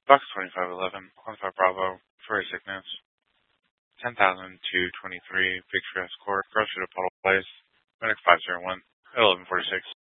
Box 2511, 15 Bravo, for a sickness. 10,223, Picturesque Court, Grocery to Puddle Place, Medic 501, 1146.